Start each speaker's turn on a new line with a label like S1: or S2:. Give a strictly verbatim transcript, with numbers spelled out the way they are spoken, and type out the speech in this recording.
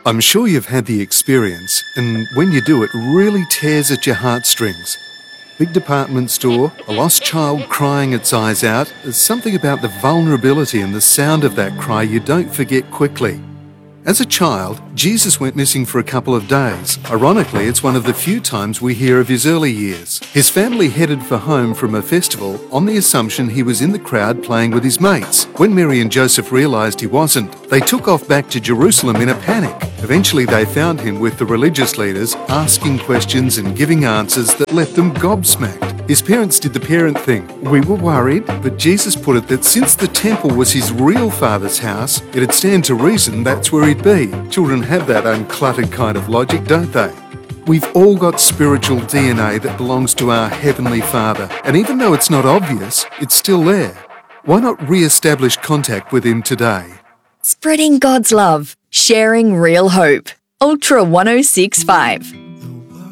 S1: I'm sure you've had the experience, and when you do, it really tears at your heartstrings. Big department store, a lost child crying its eyes out. There's something about the vulnerability and the sound of that cry you don't forget quickly. As a child, Jesus went missing for a couple of days. Ironically, it's one of the few times we hear of his early years. His family headed for home from a festival on the assumption he was in the crowd playing with his mates. When Mary and Joseph realised he wasn't, they took off back to Jerusalem in a panic. Eventually they found him with the religious leaders, asking questions and giving answers that left them gobsmacked. His parents did the parent thing. We were worried, but Jesus put it that since the temple was his real father's house, it'd stand to reason that's where he'd be. Children have that uncluttered kind of logic, don't they? We've all got spiritual D N A that belongs to our Heavenly Father, and even though it's not obvious, it's still there. Why not re-establish contact with him today?
S2: Spreading God's love, sharing real hope. Ultra one oh six point five.